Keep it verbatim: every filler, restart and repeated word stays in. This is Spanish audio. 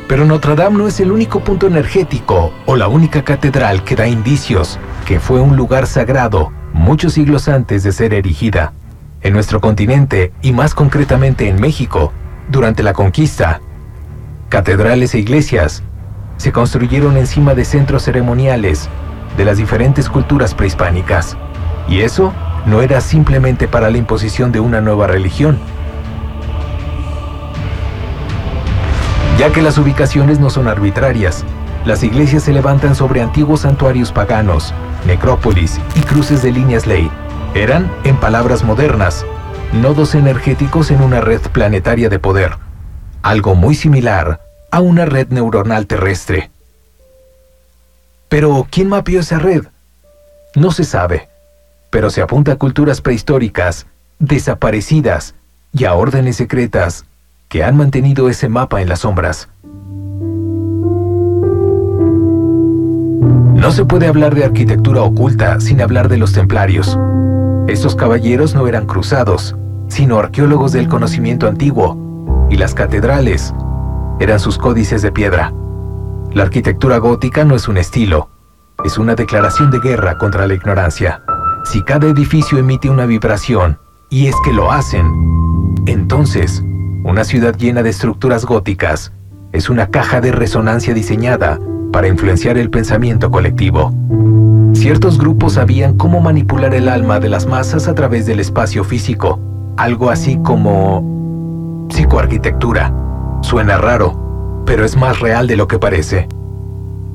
Pero Notre Dame no es el único punto energético o la única catedral que da indicios que fue un lugar sagrado muchos siglos antes de ser erigida. En nuestro continente, y más concretamente en México, durante la conquista, catedrales e iglesias se construyeron encima de centros ceremoniales de las diferentes culturas prehispánicas. Y eso no era simplemente para la imposición de una nueva religión, ya que las ubicaciones no son arbitrarias. Las iglesias se levantan sobre antiguos santuarios paganos, necrópolis y cruces de líneas ley. Eran, en palabras modernas, nodos energéticos en una red planetaria de poder, algo muy similar a una red neuronal terrestre. Pero, ¿quién mapeó esa red? No se sabe, pero se apunta a culturas prehistóricas, desaparecidas y a órdenes secretas que han mantenido ese mapa en las sombras. No se puede hablar de arquitectura oculta sin hablar de los templarios. Estos caballeros no eran cruzados, sino arqueólogos del conocimiento antiguo, y las catedrales eran sus códices de piedra. La arquitectura gótica no es un estilo, es una declaración de guerra contra la ignorancia. Si cada edificio emite una vibración, y es que lo hacen, entonces, una ciudad llena de estructuras góticas es una caja de resonancia diseñada para influenciar el pensamiento colectivo. Ciertos grupos sabían cómo manipular el alma de las masas a través del espacio físico, algo así como psicoarquitectura. Suena raro, pero es más real de lo que parece.